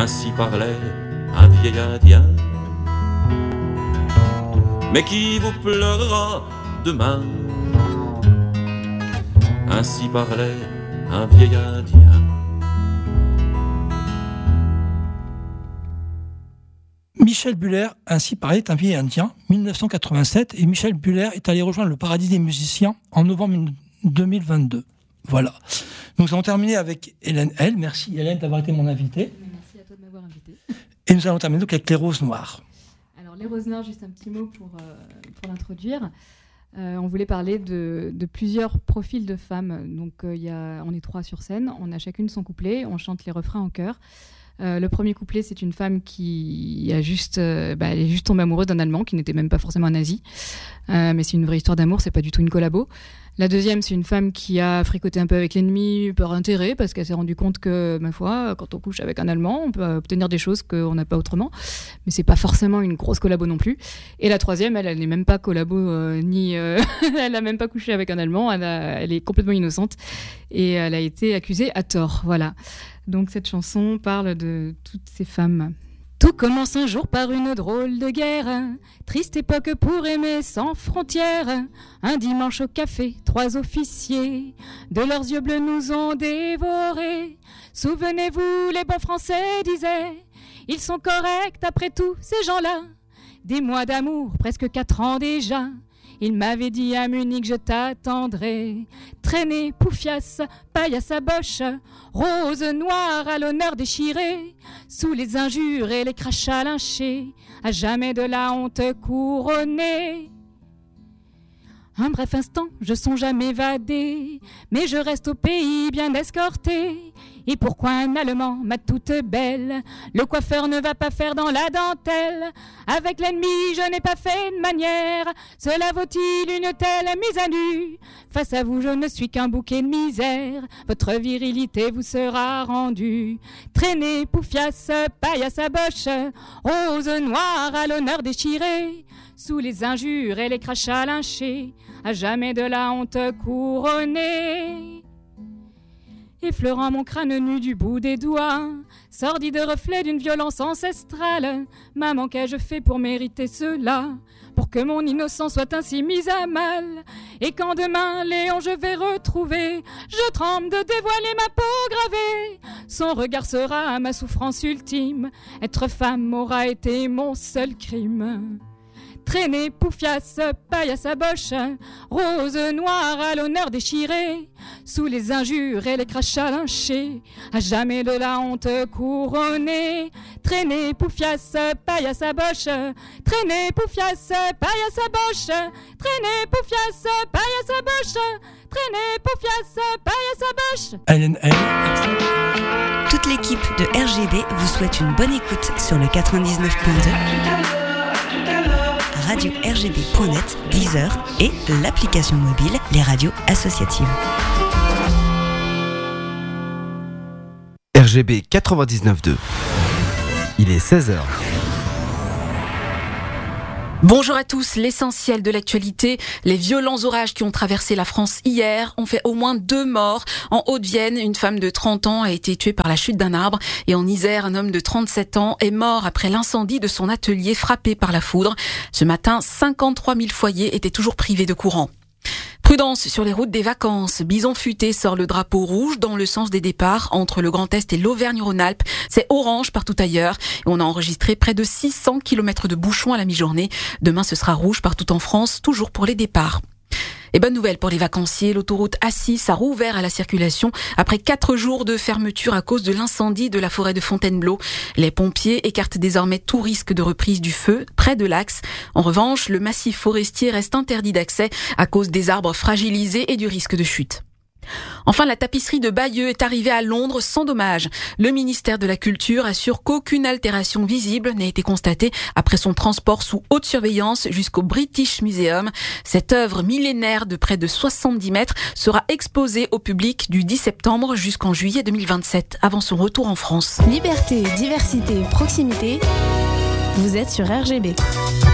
Ainsi parlait un vieil Indien. Mais qui vous pleurera demain? Ainsi parlait un vieil Indien. Michel Buller, ainsi parlait un vieil Indien, 1987, et Michel Buller est allé rejoindre le Paradis des musiciens en novembre 2022. Voilà. Nous allons terminer avec Hélène L. Merci Hélène d'avoir été mon invitée. Merci à toi de m'avoir invitée. Et nous allons terminer donc avec les roses noires. Alors les roses noires, juste un petit mot pour l'introduire. On voulait parler de plusieurs profils de femmes. Donc on est 3 sur scène, on a chacune son couplet, on chante les refrains en chœur. Le premier couplet, c'est une femme qui elle est juste tombée amoureuse d'un Allemand qui n'était même pas forcément un nazi, mais c'est une vraie histoire d'amour, c'est pas du tout une collabo. La deuxième, c'est une femme qui a fricoté un peu avec l'ennemi par intérêt, parce qu'elle s'est rendue compte que, ma foi, quand on couche avec un Allemand, on peut obtenir des choses qu'on n'a pas autrement, mais c'est pas forcément une grosse collabo non plus. Et la troisième, elle n'est même pas collabo, elle a même pas couché avec un Allemand, elle est complètement innocente, et elle a été accusée à tort, voilà. Donc cette chanson parle de toutes ces femmes. Tout commence un jour par une drôle de guerre, triste époque pour aimer sans frontières. Un dimanche au café, 3 officiers, de leurs yeux bleus nous ont dévorés. Souvenez-vous, les bons Français disaient, ils sont corrects après tout, ces gens-là. Des mois d'amour, presque 4 ans déjà. Il m'avait dit à Munich, je t'attendrai. Traîner, poufiasse, paille à sa boche, rose noire à l'honneur déchiré, sous les injures et les crachats lynchés, à jamais de la honte couronnée. Un bref instant, je songe à m'évader, mais je reste au pays bien escorté. Et pourquoi un Allemand, ma toute belle, le coiffeur ne va pas faire dans la dentelle? Avec l'ennemi, je n'ai pas fait de manière, cela vaut-il une telle mise à nu? Face à vous, je ne suis qu'un bouquet de misère, votre virilité vous sera rendue. Traînez, poufiasse, paille à sa boche, rose noire à l'honneur déchiré, sous les injures et les crachats lynchés, à jamais de la honte couronnée. Effleurant mon crâne nu du bout des doigts, sordide reflet d'une violence ancestrale, maman, qu'ai-je fait pour mériter cela? Pour que mon innocence soit ainsi mise à mal. Et quand demain Léon je vais retrouver, je tremble de dévoiler ma peau gravée. Son regard sera ma souffrance ultime, être femme aura été mon seul crime. Traîner, poufiasse, paille à sa boche, rose noire à l'honneur déchiré, sous les injures et les crachats lynchés, à jamais de la honte couronnée. Traîner, poufiasse, paille à sa boche, traîner, poufiasse, paille à sa boche, traîner, poufiasse, paille à sa boche, traîner, poufiasse, paille à sa boche. Hélène L. Toute l'équipe de RGB vous souhaite une bonne écoute sur le 99.2. Radio RGB.net, Deezer et l'application mobile Les Radios Associatives. RGB 99.2. Il est 16h. Bonjour à tous, l'essentiel de l'actualité. Les violents orages qui ont traversé la France hier ont fait au moins 2 morts. En Haute-Vienne, une femme de 30 ans a été tuée par la chute d'un arbre. Et en Isère, un homme de 37 ans est mort après l'incendie de son atelier frappé par la foudre. Ce matin, 53 000 foyers étaient toujours privés de courant. Prudence sur les routes des vacances. Bison Futé sort le drapeau rouge dans le sens des départs entre le Grand Est et l'Auvergne-Rhône-Alpes. C'est orange partout ailleurs. Et on a enregistré près de 600 km de bouchons à la mi-journée. Demain, ce sera rouge partout en France, toujours pour les départs. Et bonne nouvelle pour les vacanciers, l'autoroute A6 a rouvert à la circulation après 4 jours de fermeture à cause de l'incendie de la forêt de Fontainebleau. Les pompiers écartent désormais tout risque de reprise du feu près de l'axe. En revanche, le massif forestier reste interdit d'accès à cause des arbres fragilisés et du risque de chute. Enfin, la tapisserie de Bayeux est arrivée à Londres sans dommage. Le ministère de la Culture assure qu'aucune altération visible n'a été constatée après son transport sous haute surveillance jusqu'au British Museum. Cette œuvre millénaire de près de 70 mètres sera exposée au public du 10 septembre jusqu'en juillet 2027, avant son retour en France. Liberté, diversité, proximité. Vous êtes sur RGB.